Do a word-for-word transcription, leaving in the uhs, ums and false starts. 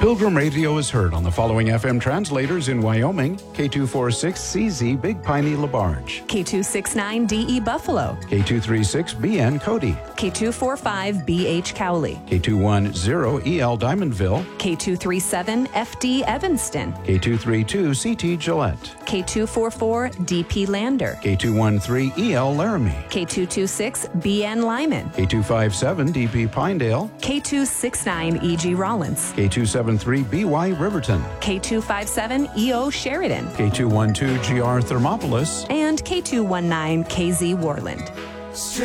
Pilgrim Radio is heard on the following F M translators in Wyoming: K two forty-six C Z Big Piney LaBarge, K two sixty-nine D E Buffalo, K two thirty-six B N Cody, K two forty-five B H Cowley, K two ten E L Diamondville, K two thirty-seven F D Evanston, K two thirty-two C T Gillette, K two forty-four D P Lander, K two thirteen E L Laramie, K two twenty-six B N Lyman, K two fifty-seven D P Pinedale, K two sixty-nine E G Rollins, K two seventy-three B Y Riverton, K two fifty-seven E O Sheridan, K two twelve G R Thermopolis, and K two nineteen K Z Warland.